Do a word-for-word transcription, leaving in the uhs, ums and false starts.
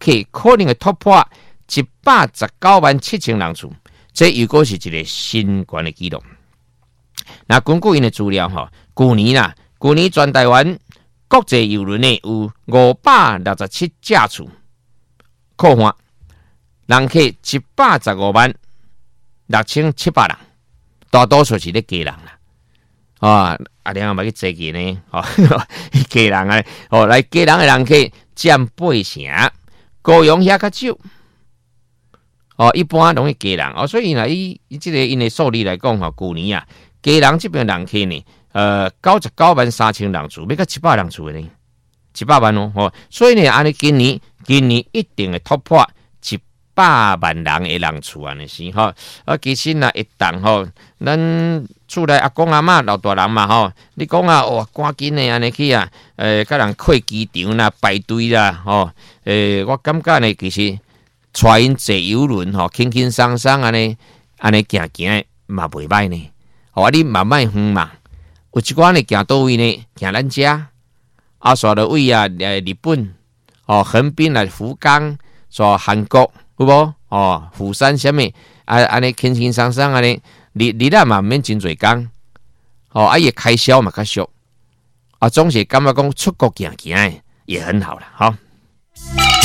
客可能会突破一百十九万七千人次，这如果是一个新高的纪录。那根据因的资料哈，去年啦，去年全台湾国际邮轮呢有五百六十七架次，客换人客一百十五万六千七百人，大多数是咧家人啦。啊，啊，然后咪去坐机呢，哦，家人啊，哦，来家人的人客占八成，高雄遐较少。哦，一般拢是家人哦，所以呢，以以这个因的数字来讲吼，去年啊，家人这边人客呢，呃，九十九万三千人次，要到七百人次的呢，七百万哦，哦，所以呢，安尼今年今年一定会突破一百万人的人次安尼是吼，啊，其实呢，一旦吼，咱厝内阿公阿嬷老大人嘛吼，你讲啊，哇，赶紧的安尼去啊，呃，甲人开机场啦，排队啦，吼，呃，我感觉呢，其实。带因坐游轮吼，轻轻松松安尼安尼行行嘛袂歹呢。吼，你慢慢远嘛，有一寡呢行倒位呢，行咱遮，啊，煞落位啊，呃，日本，哦，横滨来福冈，煞韩国，有无？哦，釜山什么？啊，安尼轻轻松松安尼，你你咱嘛免真侪工，哦，啊，伊开销嘛较俗，啊，总是感觉讲出国行行也很好啦，吼。